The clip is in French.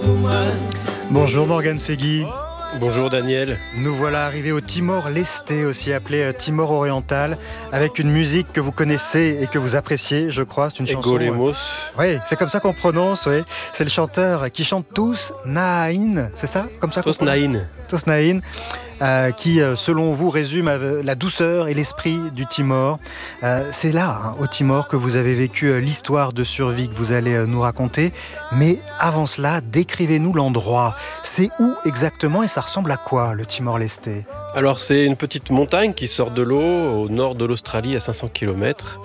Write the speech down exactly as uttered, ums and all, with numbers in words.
Bonjour Morgane Segui. Bonjour Daniel. Nous voilà arrivés au Timor-Leste, aussi appelé euh, Timor oriental, avec une musique que vous connaissez et que vous appréciez, je crois. C'est une chanson. Egolemos. Oui, c'est comme ça qu'on prononce. Oui. C'est le chanteur qui chante Tous Nain, c'est ça, comme ça. Tous Nain. Tous Nain. Euh, qui, euh, selon vous, résume euh, la douceur et l'esprit du Timor. Euh, c'est là, hein, au Timor, que vous avez vécu euh, l'histoire de survie que vous allez euh, nous raconter. Mais avant cela, décrivez-nous l'endroit. C'est où exactement et ça ressemble à quoi, le Timor-Leste ? Alors c'est une petite montagne qui sort de l'eau au nord de l'Australie à cinq cents kilomètres.